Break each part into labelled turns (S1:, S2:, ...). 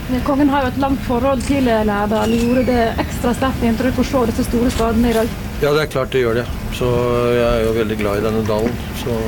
S1: Kongen har jo et langt forhold til Lærdal. Gjorde det ekstra sterkt inntrykk å se disse store skadene I dag?
S2: Ja, det klart det gjør det. Så jeg jo veldig glad I denne dalen. Så...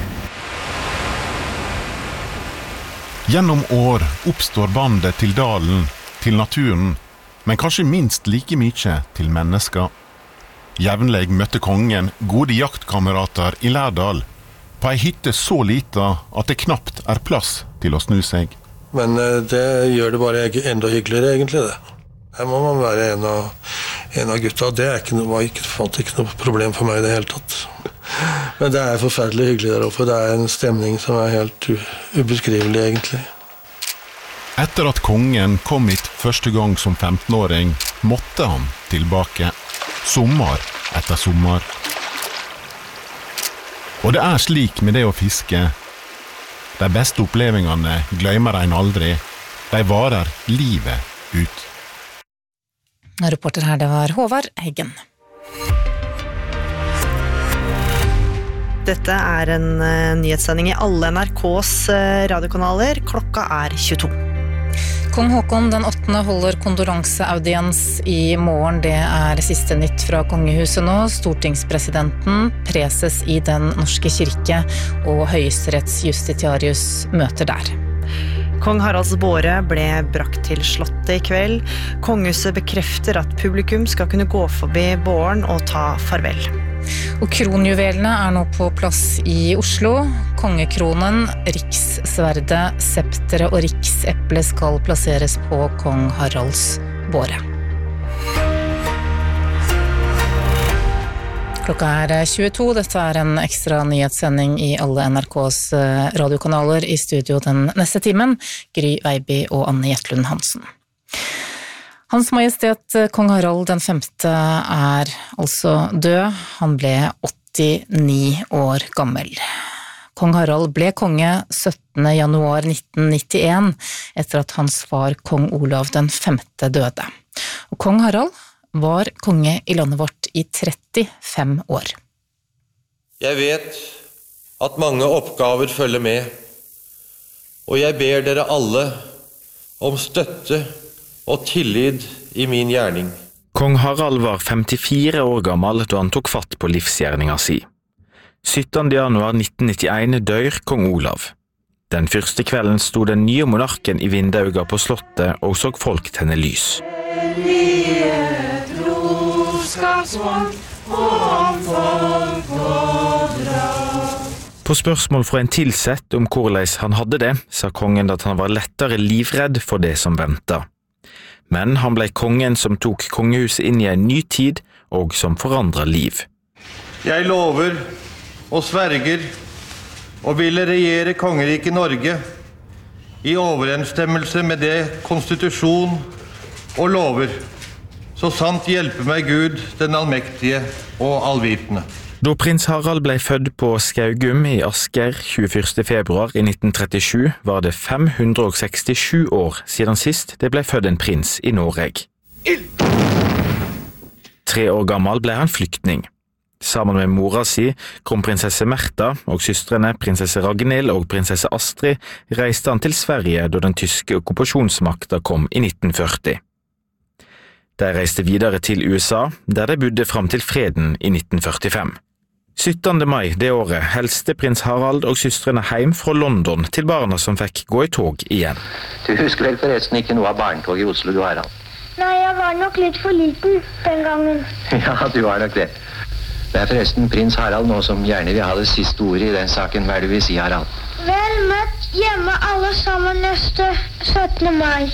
S3: Gjennom år oppstår bandet til dalen, til naturen, men kanskje minst like mye til mennesker. Jevnlig møtte kongen gode jaktkamerater I Lærdal, på ei hytte så lita at det knapt plass til å snu seg.
S2: Men det gjør det bare enda hyggeligere egentlig det. Her må man være en av gutta, det fant ikke noe problem for meg I det hele tatt. Men det forferdelig hyggelig der oppe, det en stemning som helt ubeskrivelig egentlig.
S3: Etter at kongen kom hit første gang som 15-åring, måtte han tilbake, sommer etter sommer. Og det slik med det å fiske. De beste opplevelsene glemmer en aldri. De varer livet ut.
S4: Reporter her, det var Håvard Heggen. Dette en nyhetssending I alle NRKs radiokanaler. Klokka 22. Kong Håkon den 8. holder kondoranseaudiens I morgen. Det siste nytt fra kongehuset nå. Stortingspresidenten, preses I Den norske kirke og høyesterettsjustitiarius møter der. Kong Haralds båre ble brakt til slottet I kveld. Kongehuset bekrefter at publikum skal kunne gå forbi båren og ta farvel. Og kronjuvelene nå på plass I Oslo. Kongekronen, rikssverdet, septere og rikseple skal plasseres på kong Haralds båre. Klokka 22, dette en ekstra nyhetssending I alle NRKs radiokanaler I studio den neste timen. Gry Veiby og Anne Gjertlund Hansen. Hans Majestet Kong Harald den 5. altså død. Han ble 89 år gammel. Kong Harald ble konge 17. januar 1991 etter at hans far Kong Olav den 5. døde. Og Kong Harald var konge I landet vårt I 35 år.
S2: Jeg vet at mange oppgaver følger med, og jeg ber dere alle om støtte og tillit I min gjerning.
S5: Kong Harald var 54 år gammel da han tok fatt på livsgjerninga si. 17. januar 1991 dør kong Olav. Den første kvelden sto den nye monarken I vindauga på slottet og så folk tenne lys. På spørsmål fra en tilsett om hvordan han hadde det, sa kongen at han var lettere livredd for det som ventet. Men han ble kongen som tok kongehuset inn I en ny tid og som forandret liv.
S2: Jeg lover og sverger og ville regjere kongeriket Norge I overensstemmelse med det konstitusjon og lover, så sant hjelpe meg Gud, den allmektige og allvitende.
S5: Da prins Harald ble født på Skaugum I Asker 21. februar I 1937, var det 567 år siden sist det ble født en prins I Norge. 3 år gammel ble han flyktning. Sammen med mora si, kronprinsesse Märtha og søstrene prinsesse Ragnhild og prinsesse Astrid, reiste han til Sverige da den tyske okkupasjonsmakta kom I 1940. De reiste videre til USA, der de bodde frem til freden I 1945. 17. mai det året helste prins Harald og søstrene hjem fra London til barna som fikk gå I tog igjen.
S6: Du husker vel forresten ikke noe av barnetog I Oslo, du Harald?
S7: Nei, jeg var nok litt for liten den gangen.
S6: Ja, du var nok det. Det forresten prins Harald nå som gjerne vil ha det siste ordet I den saken. Hva du vil si, Harald?
S7: Vel møtt hjemme alle sammen neste 17. mai.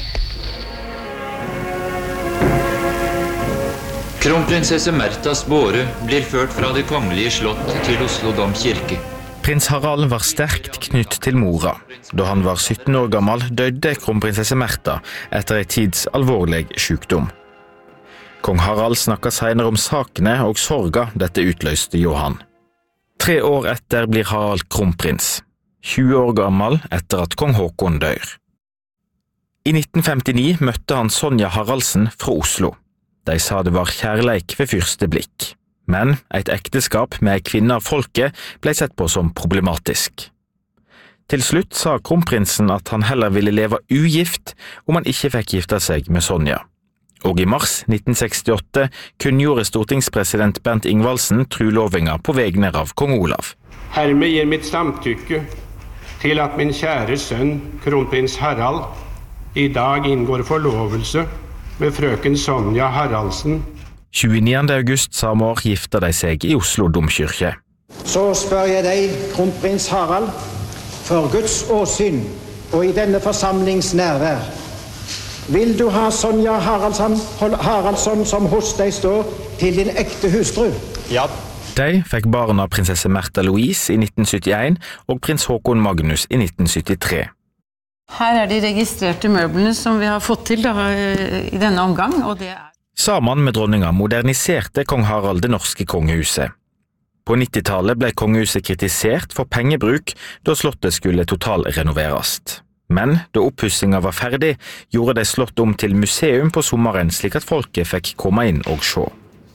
S8: Kronprinsesse Märthas båre blir ført fra det kongelige slott til Oslo domkirke.
S5: Prins Harald var sterkt knytt til mora. Da han var 17 år gammel døde kronprinsesse Märtha etter en tids alvorlig sykdom. Kong Harald snakket senere om sakene og sorga dette utløste Johan. 3 år etter blir Harald kronprins, 20 år gammel etter at kong Håkon dør. I 1959 møtte han Sonja Haraldsen fra Oslo. De sa det var kjærleik ved første blikk, men et ekteskap med en kvinne av folket ble sett på som problematisk. Til slutt sa kronprinsen at han heller ville leve ugift om han ikke fikk gifte seg med Sonja. Og i mars 1968 kunngjorde stortingspresident Bernt Ingvaldsen trulovinga på vegne av kong Olav.
S9: Hermed gir mitt samtykke til at min kjære sønn, kronprins Harald, i dag inngår forlovelse med frøken Sonja Haraldsen.
S5: 29. august samme år gifta de seg i Oslo domkirke.
S10: Så spør jeg deg, kronprins Harald, for Guds åsyn og i denne forsamlings nærvær. Vil du ha Sonja Haraldsson som hos deg står til din ekte hustru?
S9: Ja.
S5: De fikk barna prinsesse Märtha Louise i 1971 og prins Håkon Magnus i 1973.
S11: Her de registrerte møblene som vi har fått til i denne omgang, og det
S5: Sammen med dronninga moderniserte kong Harald det norske kongehuset. På 90-tallet ble kongehuset kritisert for pengebruk da slottet skulle totalrenoveres. Men da oppussinga var ferdig, gjorde de slottet om til museum på sommeren slik at folket fikk komme inn og se.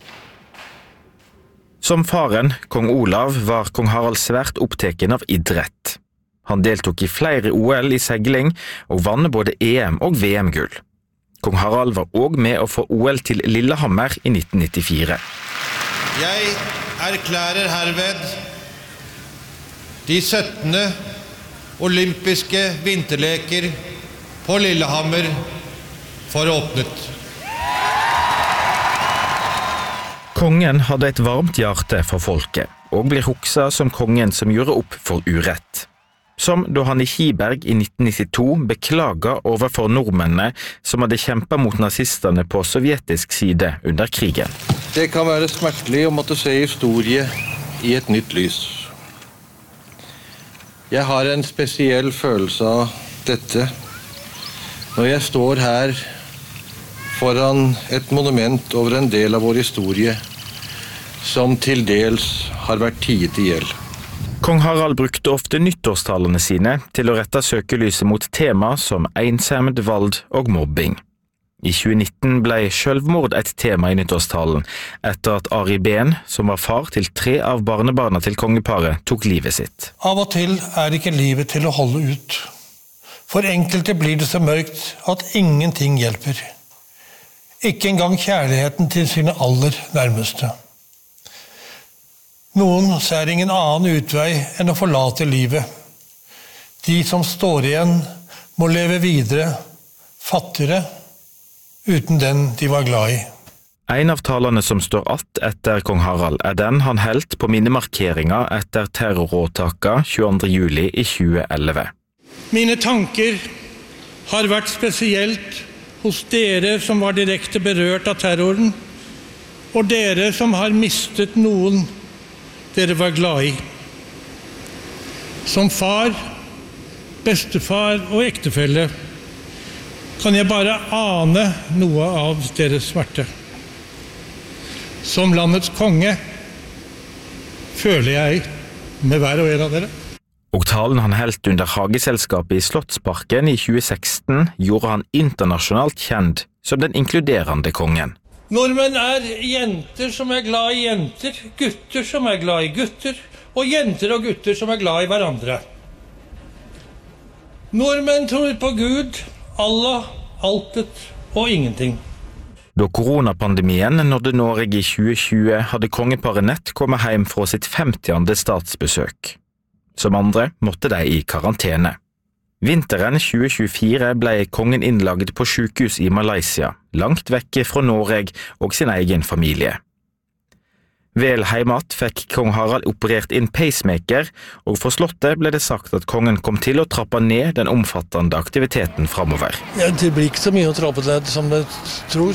S5: Som faren, kong Olav, var kong Harald svært oppteken av idrett. Han deltok i flere OL i segling og vann både EM og VM-gull. Kong Harald var også med å få OL til Lillehammer i 1994.
S2: Jeg erklærer herved de 17. olympiske vinterleker på Lillehammer for åpnet.
S5: Kongen hadde et varmt hjerte for folket, og blir hukset som kongen som gjorde opp for urett. Som da han i Kiberg i 1992 beklaget overfor nordmennene som hadde kjempet mot nazistene på sovjetisk side under krigen.
S2: Det kan være smertelig å måtte se historie i et nytt lys. Jeg har en spesiell følelse av dette når jeg står her foran et monument over en del av vår historie som til dels har vært tiet i hjel.
S5: Kong Harald brukte ofte nyttårstalene sine til å rette søkelyset mot tema som ensomhet, vold og mobbing. I 2019 ble selvmord et tema i nyttårstalen, etter at Ari Behn, som var far til 3 av barnebarna til kongeparet, tok livet sitt.
S12: Av og til ikke livet til å holde ut. For enkelte blir det så mørkt at ingenting hjelper. Ikke engang kjærligheten til sine aller nærmeste. Noen ser ingen annen utvei enn å forlate livet. De som står igjen må leve videre, fattigere, uten den de var glad i.
S5: En av talene som står att etter kong Harald den han helt på minnemarkeringa etter terroråtaka 22. juli i 2011.
S12: Mine tanker har vært spesielt hos dere som var direkte berørt av terroren, og dere som har mistet noen dere var glad i. Som far, bestefar og ektefelle kan jeg bare ane noe av deres smerte. Som landets konge føler jeg med hver og en av dere.
S5: Og talen han helt under Hageselskapet i Slottsparken i 2016 gjorde han internasjonalt kjent som den inkluderende kongen.
S12: Nordmenn jenter som glad i jenter, gutter som glad i gutter, og jenter og gutter som glad i hverandre. Nordmenn tror på Gud, Allah, altet og ingenting.
S5: Da koronapandemien nådde Norge i 2020, hadde kongeparet nett kommet hjem fra sitt 50. statsbesøk. Som andre måtte de i karantene. Vinteren 2024 ble kongen innlagt på sykehus i Malaysia, langt vekke fra Norge og sin egen familie. Vel heimat fikk kong Harald operert inn pacemaker, og for slottet ble det sagt at kongen kom til å trappe ned den omfattende aktiviteten fremover.
S12: Ja, det blir ikke så mye å trappe ned som jeg tror.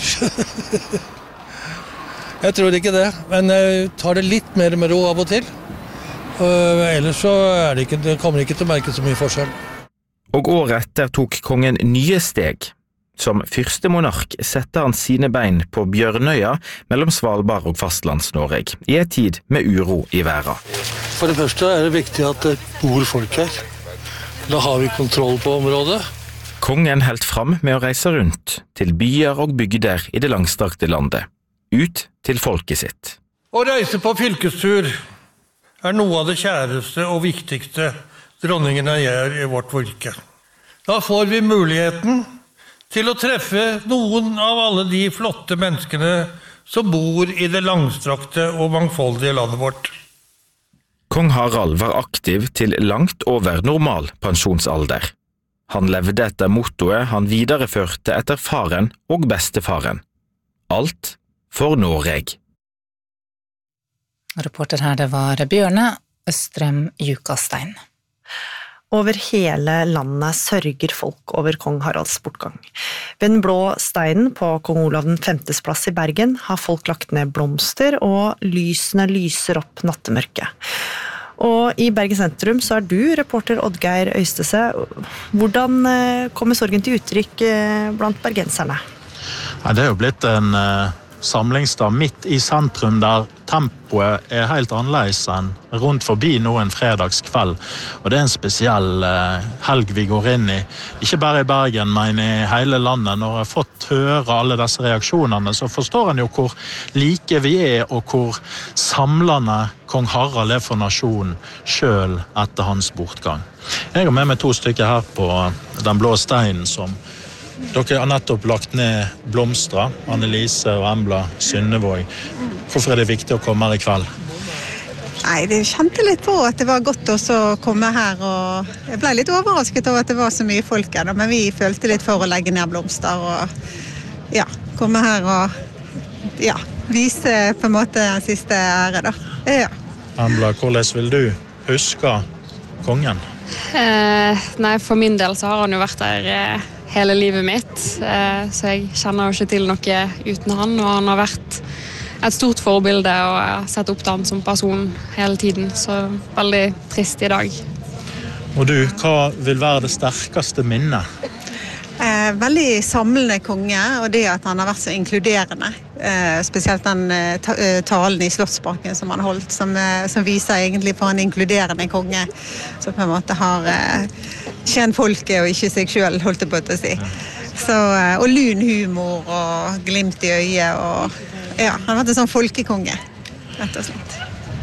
S12: Jeg tror ikke det, men jeg tar det litt mer med ro av og til. Ellers så det kommer ikke til å merke så mye forskjell.
S5: Og året etter tok kongen nye steg. Som første monark setter han sine bein på Bjørnøya mellom Svalbard og Fastlands-Norge, i en tid med uro i verden.
S12: For det første det viktig at det bor folk her. Da har vi kontroll på området.
S5: Kongen helt fram med å reise rundt til byer og bygder i det langstrakte landet. Ut til folket sitt.
S12: Å reise på fylkestur noe av det kjæreste og viktigste dronningene gjør I vårt virke. Da får vi muligheten til å treffe noen av alle de flotte menneskene som bor I det langstrakte og mangfoldige landet vårt.
S5: Kong Harald var aktiv til langt over normal pensjonsalder. Han levde etter mottoet han videreførte etter faren og bestefaren. Alt for Noreg.
S4: Reporter her det var Bjørne Østrem Jukastein.
S13: Over hele landet sørger folk over kong Haralds bortgang. Ved den blå steinen på kong Olav den 5. plass I Bergen har folk lagt ned blomster, og lysene lyser opp nattemørket. Og I Bergen sentrum så du reporter Oddgeir Øystese. Hvordan kommer sorgen til uttrykk blant bergenserne?
S14: Ja, det jo blitt en samlingsdag midt I sentrum der tempoet helt annerledes enn rundt forbi nå en fredagskveld. Og det en spesiell helg vi går inn I. Ikke bare I Bergen, men I hele landet. Når jeg har fått høre alle disse reaksjonene, så forstår en jo hvor like vi og hvor samlende kong Harald for nasjonen selv etter hans bortgang. Jeg har med meg 2 stykker her på den blå steinen som dere har nettopp lagt ned blomstre, Annelise og Embla Synnevåg. Hvorfor det viktig å komme her I kveld?
S15: Nei, det kjente litt på at det var godt også å komme her, og jeg ble litt overrasket over at det var så mye folk her, men vi følte litt for å legge ned blomster og komme her og vise på en måte den siste ære da.
S14: Embla, hvordan vil du huske kongen?
S16: Nei, for min del så har han jo vært der hele livet mitt, så jeg kjenner jo ikke til noe uten han, og han har vært et stort forbilde, og jeg har sett opp til han som person hele tiden, så veldig trist I dag.
S14: Og du, hva vil være det sterkeste minnet?
S15: Veldig samlende konge, og det at han har vært så inkluderende. Spesielt den talen I Slottsparken som han holdt, som viser egentlig for en inkluderende konge, som på en måte har kjent folket og ikke seg selv, holdt det på å si. Så, og lun humor og glimt I øyet, og han har vært en sånn folkekonge, rett og slett.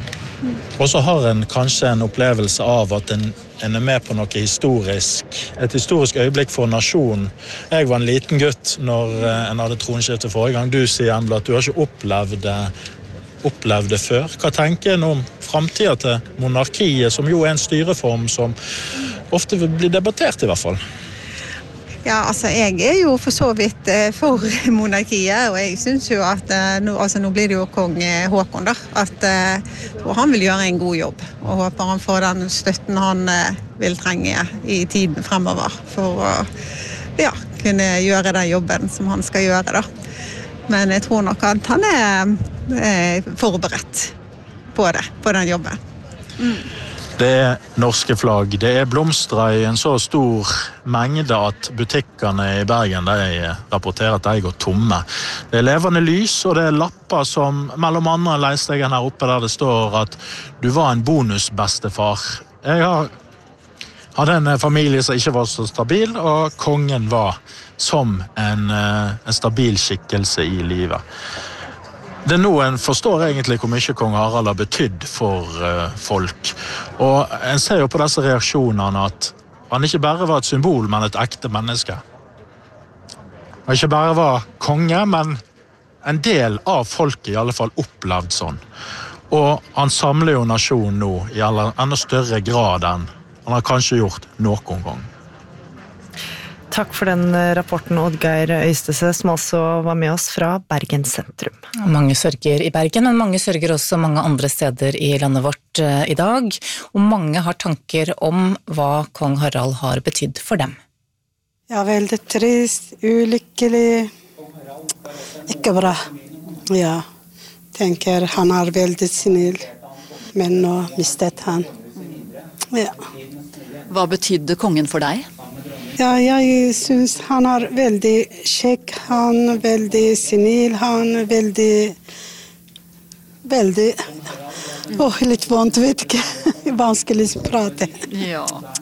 S14: Og så har en kanskje en opplevelse av at en med på noe historisk, et historisk øyeblikk for nasjonen. Jeg var en liten gutt når en hadde tronskifte forrige gang. Du sier, Embla, at du har ikke opplevd det før. Hva tenker en om fremtiden til monarkiet, som jo en styreform som ofte blir debattert I hvert fall?
S15: Ja, altså jeg jo for så vidt for monarkiet, og jeg synes jo at nå blir det jo kong Håkon da, at han vil gjøre en god jobb, og håper han får den støtten han vil trenge I tiden fremover, for å kunne gjøre den jobben som han skal gjøre da. Men jeg tror nok at han forberedt på det, på den jobben.
S14: Det norske flagg, det blomstrer I en så stor mengde at butikkene I Bergen de rapporterer at de går tomme. Det levende lys, og det lapper som, mellom andre leste jeg her oppe der det står at du var en bonusbestefar. Jeg hadde en familie som ikke var så stabil, og kongen var som en stabil skikkelse I livet. Det nå en forstår egentlig hvor mye kong Harald har betydd for folk. Og en ser jo på disse reaksjonene at han ikke bare var et symbol, men et ekte menneske. Han ikke bare var konge, men en del av folket I alle fall opplevd sånn. Og han samler jo nasjonen nå I enda større grad enn han har kanskje gjort noen gang.
S13: Takk for den rapporten, Oddgeir Øystese, som altså var med oss fra Bergen sentrum.
S4: Mange sørger I Bergen, men mange sørger også mange andre steder I landet vårt I dag, og mange har tanker om hva kong Harald har betydd for dem.
S17: Ja, veldig trist, ulykkelig, ikke bra. Ja, tenker han veldig snill, men nå mistet han. Ja.
S18: Hva betydde kongen for deg?
S17: Ja, jeg synes han veldig kjekk, han veldig snill, han veldig, litt vondt, vet ikke, vanskelig å prate.
S18: Ja.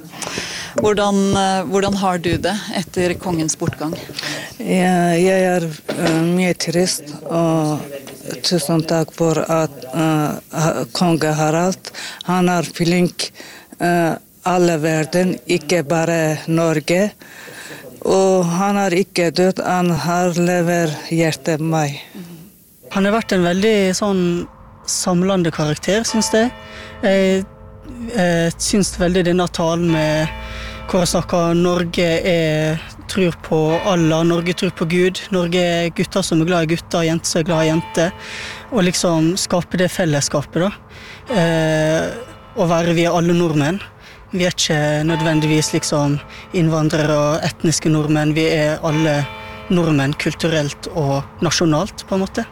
S18: Hvordan har du det etter kongens bortgang?
S17: Ja, jeg mye trist, og tusen takk for at konge Harald, han flink,
S19: alle verden, ikke bare Norge. Og han har ikke dødd, han har lever hjertet meg.
S20: Han har vært en veldig sånn samlende karakter, synes jeg. Jeg synes veldig denne talen med hvor jeg snakker Norge tror på Allah, Norge tror på Gud, Norge gutter som glad i gutter, jenter som glad i jenter, og liksom skape det fellesskapet da. Og være vi alle nordmenn. Vi ikke nødvendigvis liksom innvandrere og etniske nordmenn, vi alle nordmenn kulturelt og nasjonalt på en måte.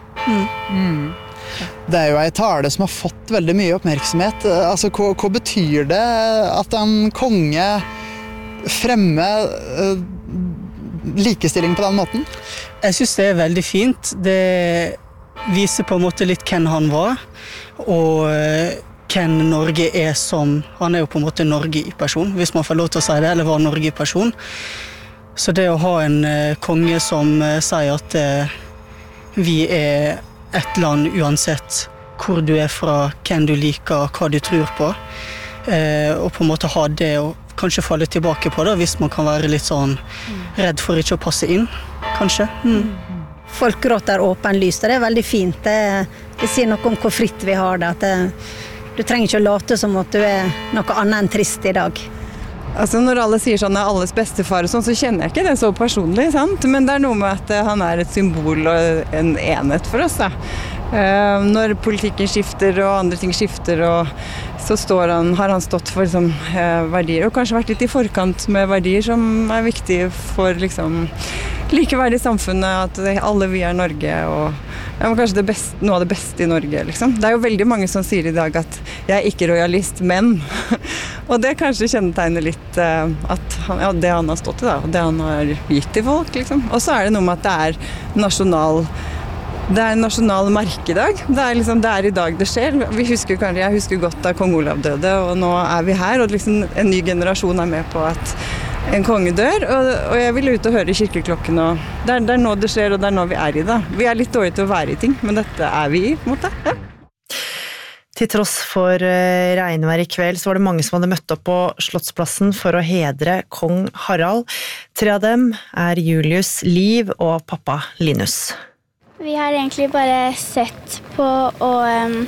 S21: Det jo en tale som har fått veldig mye oppmerksomhet. Altså, hva betyr det at en konge fremmer likestilling på den måten?
S20: Jeg synes det veldig fint. Det viser på en måte litt hvem han var, og hvem Norge som. Han jo på en måte Norge i person, hvis man får lov til å si det, eller var Norge i person. Så det å ha en konge som sier at vi et land uansett hvor du fra, hvem du liker, hva du tror på, og på en måte ha det og kanskje falle tilbake på det, hvis man kan være litt sånn redd for ikke å passe inn, kanskje.
S22: Folk gråter åpenlyst, det veldig fint. Det sier noe om hvor fritt vi har det, at du trenger ikke å late som at du noe annet enn trist i dag.
S23: Altså når alle sier sånn alles bestefar og sånn, så kjenner jeg ikke det så personlig, sant? Men det noe med at han et symbol og en enhet for oss, da. Når politikken skifter og andre ting skifter, og så har han stått for liksom, verdier, og kanskje vært litt i forkant med verdier som viktige for liksom, likeverdig i samfunnet, at alle vi Norge, og kanskje noe av det beste i Norge. Liksom. Det jo veldig mange som sier i dag at jeg ikke royalist, men og det kanskje kjennetegner litt at det han har stått i, da, og det han har gitt til folk. Liksom. Og så det noe med at det en nasjonal merkedag. Det i dag det skjer. Jeg husker godt da kong Olav døde, og nå vi her, og liksom en ny generasjon med på at en konge dør, og jeg vil ut og høre kirkeklokken, og det nå det skjer, og det nå vi i det. Vi litt dårlige til å være i ting, men dette vi i, på en måte. Ja.
S13: Til tross for regnvær i kveld, så var det mange som hadde møtt opp på Slottsplassen for å hedre kong Harald. 3 av dem Julius, Liv og pappa Linus.
S7: Vi har egentlig bare sett på og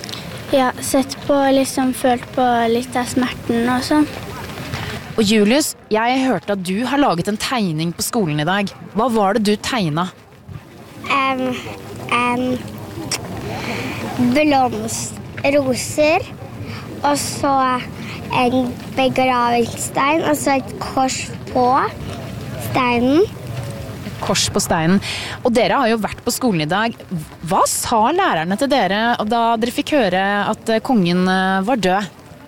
S7: liksom følt på litt av smerten og sånn.
S24: Og Julius, jeg hørte at du har laget en tegning på skolen i dag. Hva var det du tegnet?
S7: Roser, og så en begravelsestein, og så et kors på steinen.
S24: Kors på steinen. Og dere har jo vært på skolen i dag. Hva sa lærerne til dere da dere fikk høre at kongen var død?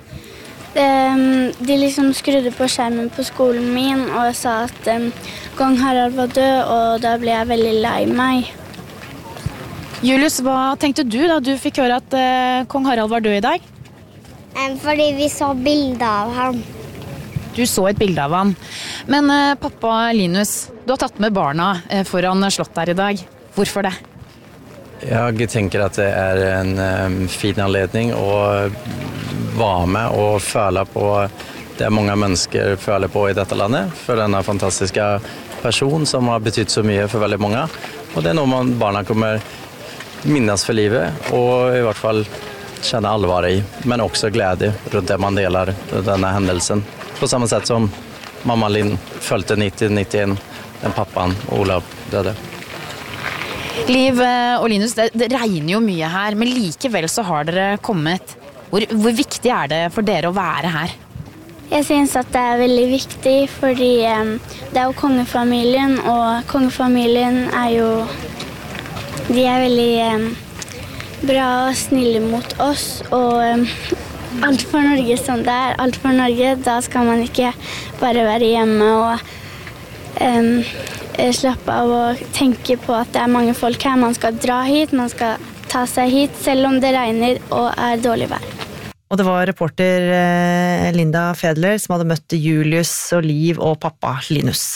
S7: De liksom skrudde på skjermen på skolen min og sa at kong Harald var død, og da ble jeg veldig lei meg.
S24: Julius, hva tenkte du da du fikk høre at kong Harald var død i dag?
S7: Fordi vi så bilder av ham.
S24: Du så et bilde av han. Men pappa Linus, du har tatt med barna foran slottet her i dag. Hvorfor det?
S25: Jeg tenker at det en fin anledning å være med og føle på det mange mennesker føler på i dette landet, for denne fantastiske person som har betydd så mye for veldig mange. Og det noe barna kommer minnes for livet, og i hvert fall kjenne alvor i, men også glede rundt det man deler denne hendelsen. På samme sett som mamma Linn følte 90-91, den pappaen Olav døde.
S24: Liv og Linus, det regner jo mye her, men likevel så har dere kommet. Hvor viktig det for dere å være her?
S7: Jeg synes at det veldig viktig, fordi det jo kongefamilien, og kongefamilien jo de veldig bra og snille mot oss, og alt for Norge som det alt for Norge, da skal man ikke bare være hjemme og slappe av og tenke på at det mange folk her. Man skal dra hit, man skal ta seg hit, selv om det regner og dårlig vær.
S13: Og det var reporter Linda Fedler som hadde møtt Julius og Liv og pappa Linus.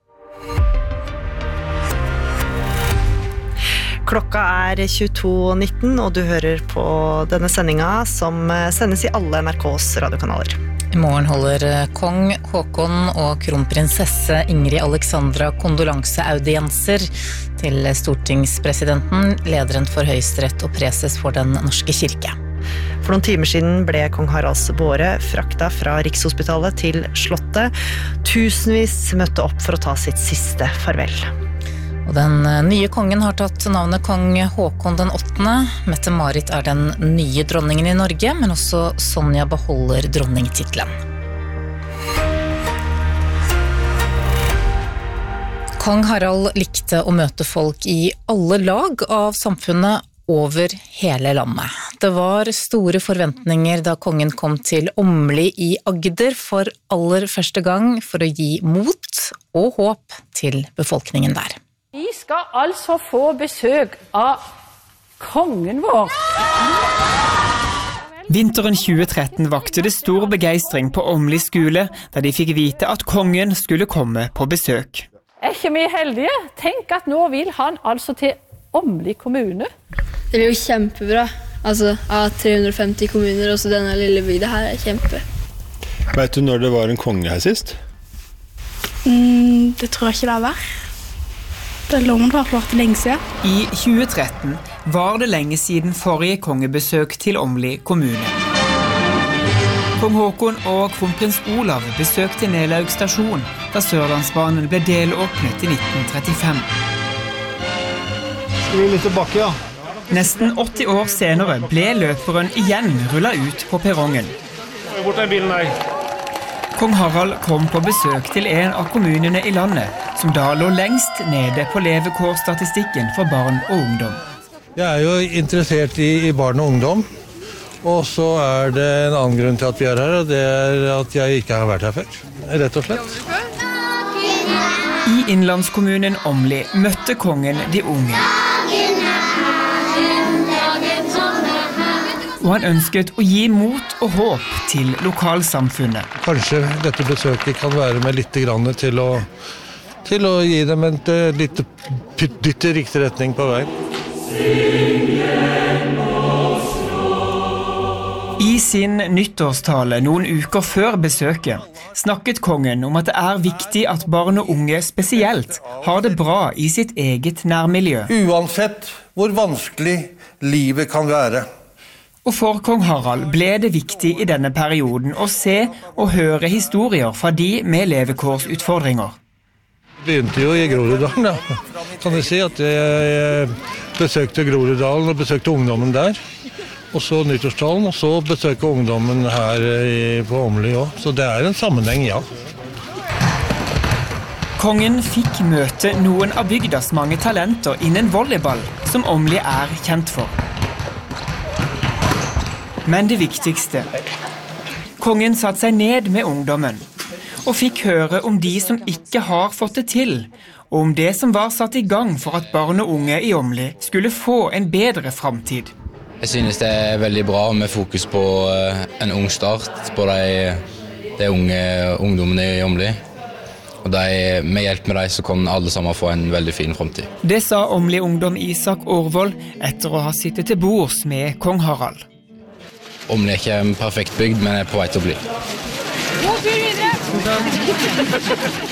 S13: Klokka 22:19, og du hører på denne sendinga som sendes i alle NRKs radiokanaler.
S4: I morgen holder kong Håkon og kronprinsesse Ingrid Alexandra kondolanseaudienser til stortingspresidenten, lederen for Høyesterett og preses for den norske kirke.
S13: For noen timer siden ble kong Haralds båre frakta fra Rikshospitalet til Slottet. Tusenvis møtte opp for å ta sitt siste farvel.
S4: Og den nye kongen har tatt navnet kong Håkon den 8. Mette-Marit den nye dronningen i Norge, men også Sonja beholder dronningtitlen. Kong Harald likte å møte folk i alle lag av samfunnet over hele landet. Det var store forventninger da kongen kom til Åmli i Agder for aller første gang for å gi mot og håp til befolkningen der.
S1: Vi skal altså få besøk av kongen vår.
S3: Vinteren 2013 vakte det stor begeistring på Åmli skole, da de fikk vite at kongen skulle komme på besøk.
S1: Er ikke vi heldige? Tenk at nå vil han altså til Åmli kommune.
S6: Det blir jo kjempebra. Altså, av 350 kommuner, også denne lille bygda her kjempe.
S8: Vet du når det var en konge her sist?
S6: Det tror jeg ikke det har vært. Det loven var klart lenge siden.
S3: I 2013 var det lenge siden forrige kongebesøk til Åmli kommune. Kong Håkon og kronprins Olav besøkte Nelaug stasjon da Sørlandsbanen ble delåpnet i 1935.
S8: Skal vi litt tilbake, ja?
S3: Nesten 80 år senere ble løperen igjen rullet ut på perrongen.
S8: Bort den bilen der.
S3: Kong Harald kom på besøk til en av kommunene i landet, som da lå lengst nede på levekårsstatistikken for barn og ungdom.
S2: Jeg er jo interessert i barn og ungdom, og så er det en annen grunn til at vi er her, og det er at jeg ikke har vært her før, rett og slett.
S3: I innlandskommunen Åmli møtte kongen de unge. Og han ønsket å gi mot og håp til lokalsamfunnet.
S2: Kanskje dette besøket kan være med litt grann til å gi dem et litt dytt i riktig retning på vei.
S3: I sin nyttårstale noen uker før besøket snakket kongen om at det er viktig at barn og unge spesielt har det bra i sitt eget nærmiljø.
S2: Uansett hvor vanskelig livet kan være.
S3: Og for kong Harald ble det viktig i denne perioden å se og høre historier fra de med levekårsutfordringer.
S2: Begynte jo i Groruddalen, da. Kan jeg si at jeg besøkte Groruddalen og besøkte ungdommen der. Og så nyttårstalen, og så besøkte ungdommen her på Åmli også. Så det er en sammenheng, ja.
S3: Kongen fikk møte noen av bygdas mange talenter innen volleyball, som Åmli er kjent for. Men det viktigste. Kongen satte seg ned med ungdommen, og fikk høre om de som ikke har fått det til, og om det som var satt i gang for at barn og unge i Åmli skulle få en bedre fremtid.
S10: Jeg synes det er veldig bra med fokus på en ung start på de unge ungdommene i Åmli. Og med hjelp med dem så kan alle sammen få en veldig fin fremtid.
S3: Det sa Åmli-ungdom Isak Årvold etter å ha sittet til bords med kong Harald.
S10: Åmli er ikke en perfekt bygd, men er på vei til å bli.
S1: God tur videre!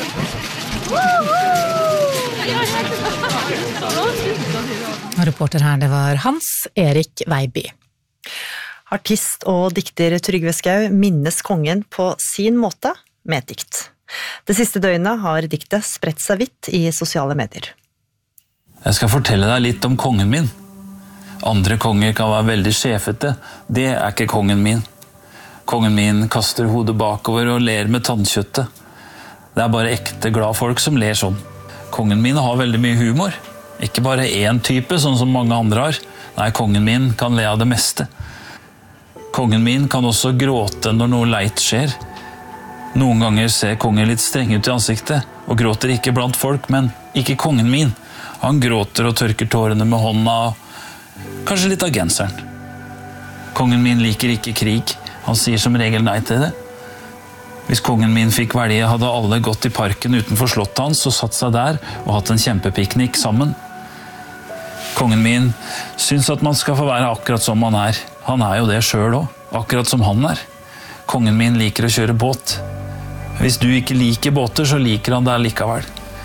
S4: Reporter her, det var Hans Erik Veiby.
S13: Artist og dikter Trygve Skau minnes kongen på sin måte med et dikt. Det siste døgnet har diktet spredt seg vidt i sosiale medier.
S26: Jeg skal fortelle deg litt om kongen min. Andre konger kan være veldig sjefete. Det er ikke kongen min. Kongen min kaster hodet bakover og ler med tannkjøttet. Det er bare ekte glad folk som ler sånn. Kongen min har veldig mye humor. Ikke bare én type, sånn som mange andre har. Nei, kongen min kan le av det meste. Kongen min kan også gråte når noe leit skjer. Noen ganger ser kongen litt streng ut i ansiktet, og gråter ikke blant folk, men ikke kongen min. Han gråter og tørker tårene med hånda, kanskje litt av genseren. Kongen min liker ikke krig. Han sier som regel nei til det. Hvis kongen min fikk velge, hadde alle gått i parken utenfor slottet hans og satt seg der og hatt en kjempepiknik sammen. Kongen min syns at man skal få være akkurat som man er. Han er jo det selv også, akkurat som han er. Kongen min liker å kjøre båt. Hvis du ikke liker båter, så liker han deg likevel.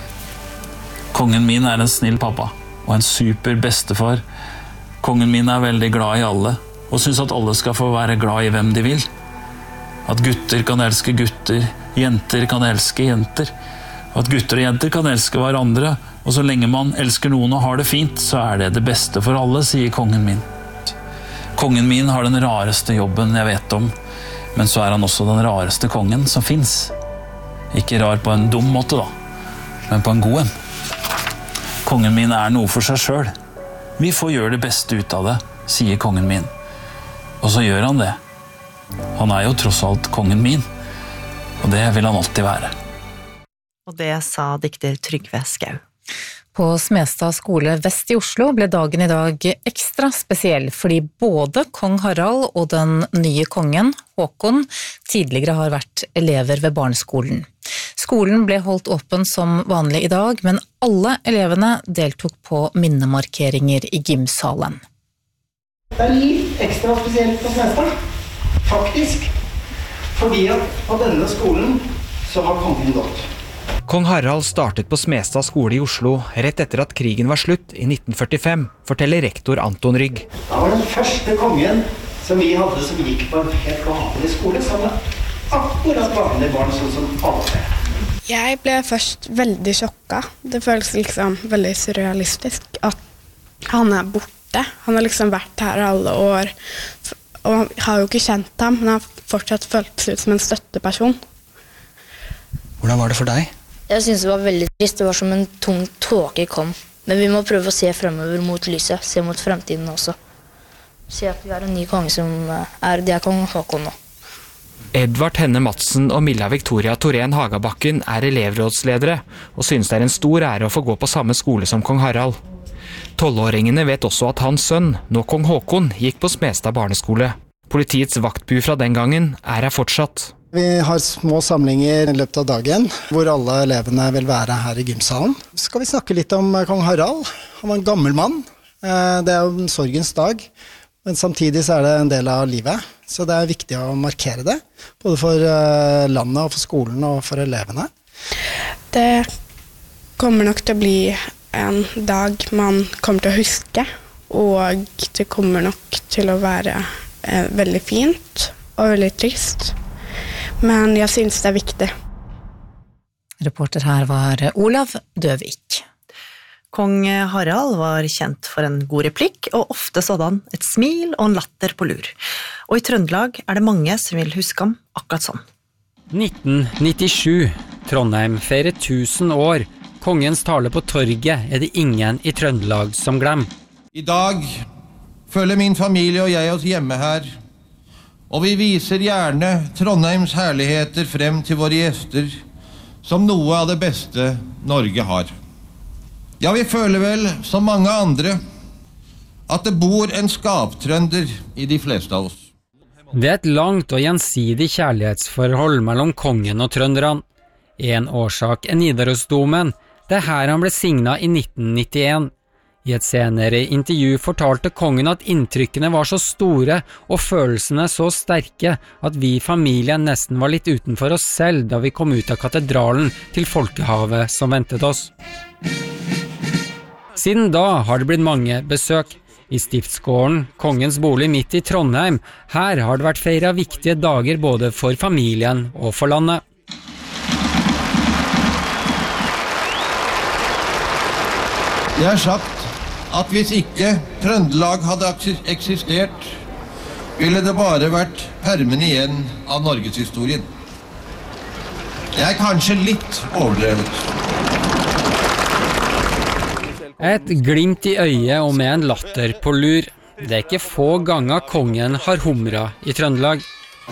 S26: Kongen min en snill pappa, og en super bestefar. Kongen min veldig glad i alle, og synes at alle skal få være glad i hvem de vil. At gutter kan elske gutter, jenter kan elske jenter. At gutter og jenter kan elske hverandre, og så lenge man elsker noen og har det fint, så det beste for alle, sier kongen min. Kongen min har den rareste jobben jeg vet om, men så han også den rareste kongen som finnes. Ikke rar på en dum måte da, men på en god en. Kongen min noe for seg selv. Vi får gjøre det beste ut av det, sier kongen min. Og så gjør han det. Han jo tross alt kongen min, og det vil han alltid være.
S13: Og det sa dikter Trygve Skau.
S4: På Smestad skole vest i Oslo ble dagen i dag ekstra spesiell, fordi både kong Harald og den nye kongen, Håkon, tidligere har vært elever ved barneskolen. Skolen ble holdt åpen som vanlig i dag, men alle elevene deltok på minnemarkeringer i gymsalen.
S5: Det litt ekstra spesielt på Smestad, faktisk, fordi at på denne skolen så har kongen gått.
S9: Kong Harald startet på Smestad skole i Oslo rett etter at krigen var slutt i 1945, forteller rektor Anton Rygg.
S5: Da var den første kongen som vi hadde som gikk på en helt vanlig skole, som var akkurat vanlig barn, sånn som alle.
S11: Jeg ble først veldig sjokka. Det føles liksom veldig surrealistisk at han borte. Han har liksom vært her alle år, og har jo ikke kjent ham, men har fortsatt følt seg ut som en støtteperson.
S5: Hvordan var det for deg?
S12: Jeg synes det var veldig trist. Det var som en tung tåke kom. Men vi må prøve å se fremover mot lyset, se mot fremtiden også. Se at vi har en ny konge som det kong Håkon nå.
S9: Edvard Henne Madsen og Milla Victoria Torén Hagabakken elevrådsledere, og synes det en stor ære å få gå på samme skole som kong Harald. 12-åringene vet også at hans sønn, nå kong Håkon, gikk på Smestad barneskole. Politiets vaktbu fra den gangen her fortsatt.
S5: Vi har små samlinger i løpet av dagen, hvor alle elevene vil være her i gymsalen. Så skal vi snakke litt om kong Harald. Han var en gammel mann. Det jo en sorgens dag, men samtidig så det en del av livet. Så det viktig å markere det, både for landet og for skolen og for elevene.
S11: Det kommer nok til å bli en dag man kommer til å huske, og det kommer nok til å være veldig fint og veldig trist. Men jeg synes det viktig.
S4: Reporter her var Olav Døvik.
S13: Kong Harald var kjent for en god replikk, og ofte så hadde han et smil og en latter på lur. Og i Trøndelag det mange som vil huske ham akkurat sånn.
S15: 1997. Trondheim feirer 1000 år. Kongens tale på torget det ingen i Trøndelag som glemmer.
S2: I dag føler min familie og jeg oss hjemme her, og vi viser gjerne Trondheims herligheter frem til våre gjester som noe av det beste Norge har. Ja, vi føler vel, som mange andre, at det bor en skaptrønder i de fleste av oss.
S15: Det et langt og gjensidig kjærlighetsforhold mellom kongen og trønderne. En årsak Nidarosdomen, det her han ble signet i 1991. I et senere intervju fortalte kongen at inntrykkene var så store og følelsene så sterke at vi i familien nesten var litt utenfor oss selv da vi kom ut av katedralen til folkehavet som ventet oss. Siden da har det blitt mange besøk. I Stiftsgården, kongens bolig midt i Trondheim, her har det vært feiret viktige dager både for familien og for landet.
S2: Jeg har sagt at hvis ikke Trøndelag hadde eksistert, ville det bare vært permene igjen av Norgeshistorien. Det kanskje litt overdrevet.
S15: Et glimt i øyet og med en latter på lur. Det ikke få ganger kongen har humra i Trøndelag.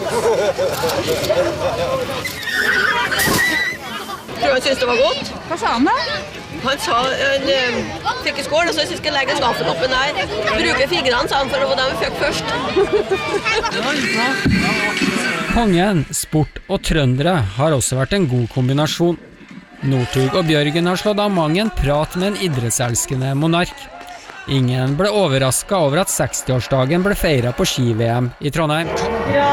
S16: Tror han synes det var godt?
S11: Hva sa han da?
S16: Han sa en fikk i skål, og så synes jeg skal legge skaffekoppen der. Bruke fingrene, sa han, for å få dem fikk først.
S15: Kongen, sport og trøndere har også vært en god kombinasjon. Northug og Bjørgen har slått av mang en prat med en idrettselskende monark. Ingen ble overrasket over at 60-årsdagen ble feiret på ski-VM i Trondheim.